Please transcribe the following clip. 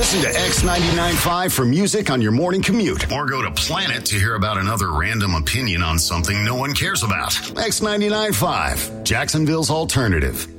Listen to X99.5 for music on your morning commute. Or go to Planet to hear about another random opinion on something no one cares about. X99.5, Jacksonville's alternative.